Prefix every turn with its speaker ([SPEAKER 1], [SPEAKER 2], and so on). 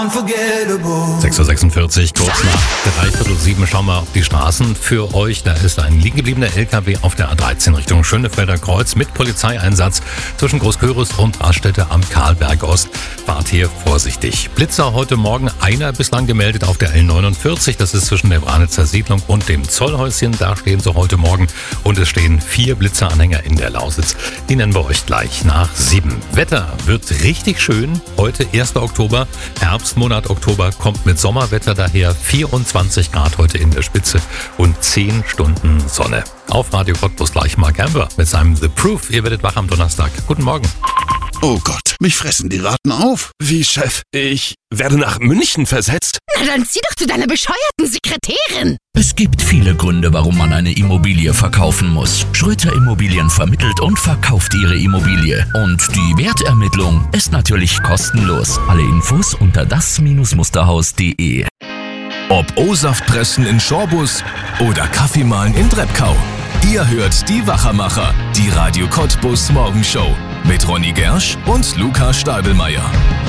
[SPEAKER 1] 6:46 Uhr, kurz nach 6:45 schauen wir auf die Straßen für euch. Da ist ein liegen gebliebener LKW auf der A13 Richtung Schönefelder Kreuz mit Polizeieinsatz zwischen Großkörus und Raststätte am Karlberg Ost. Fahrt hier vorsichtig. Blitzer heute Morgen, einer bislang gemeldet auf der L49. Das ist zwischen der Branitzer Siedlung und dem Zollhäuschen. Da stehen sie heute Morgen und es stehen 4 Blitzeranhänger in der Lausitz. Die nennen wir euch gleich nach 7. Wetter wird richtig schön. Heute 1. Oktober, Herbstmonat Oktober kommt mit Sommerwetter daher. 24 Grad heute in der Spitze und 10 Stunden Sonne. Auf Radio Cottbus gleich Mark Amber mit seinem The Proof. Ihr werdet wach am Donnerstag. Guten Morgen.
[SPEAKER 2] Oh Gott, mich fressen die Ratten auf.
[SPEAKER 3] Wie, Chef? Ich werde nach München versetzt?
[SPEAKER 4] Na dann zieh doch zu deiner bescheuerten Sekretärin.
[SPEAKER 5] Es gibt viele Gründe, warum man eine Immobilie verkaufen muss. Schröter Immobilien vermittelt und verkauft ihre Immobilie. Und die Wertermittlung ist natürlich kostenlos. Alle Infos unter das-musterhaus.de.
[SPEAKER 6] Ob O-Saft pressen in Schorbus oder Kaffee mahlen in Treppkau. Ihr hört die Wachermacher, die Radio Cottbus Morgenshow mit Ronny Gersch und Lukas Stadelmeier.